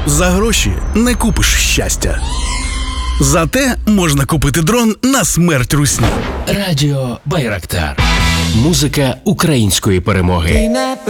За гроші не купиш щастя. Зате можна купити дрон на смерть русні. Радіо Байрактар. Музика української перемоги.